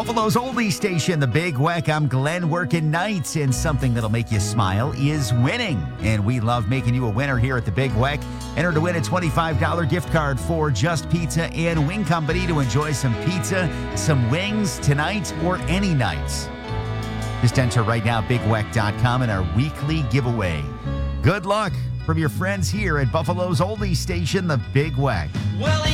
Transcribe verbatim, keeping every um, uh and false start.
Buffalo's oldie station, the Big Weck. I'm Glenn working nights, and something that'll make you smile is winning. And we love making you a winner here at the Big Weck. Enter to win a twenty-five dollars gift card for Just Pizza and Wing Company to enjoy some pizza, some wings tonight or any nights. Just enter right now, big weck dot com, in our weekly giveaway. Good luck from your friends here at Buffalo's oldie station, the Big Weck. Well,